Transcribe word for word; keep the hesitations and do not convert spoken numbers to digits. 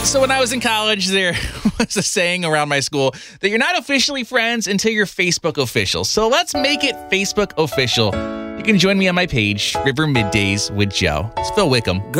So when I was in college, there was a saying around my school that you're not officially friends until you're Facebook official. So let's make it Facebook official. You can join me on my page, River Middays with Joe. It's Phil Wickham.